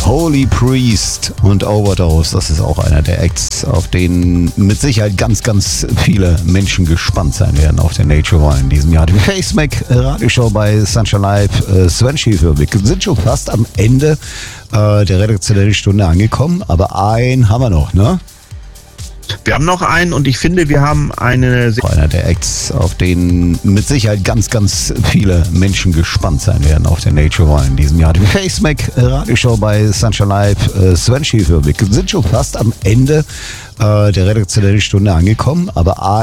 Holy Priest und Overdose, das ist auch einer der Acts, auf den mit Sicherheit ganz, ganz viele Menschen gespannt sein werden auf der Nature One in diesem Jahr. Die Facemac Radioshow bei Sunshine Live. Sven Schäfer, wir sind schon fast am Ende der redaktionellen Stunde angekommen, aber einen haben wir noch, ne? Wir haben noch einen und ich finde, wir haben einer der Acts, auf den mit Sicherheit ganz, ganz viele Menschen gespannt sein werden auf der Nature One in diesem Jahr. Die Facemac Radioshow bei Sunshine Live. Sven Schäfer, wir sind schon fast am Ende der redaktionellen Stunde angekommen, aber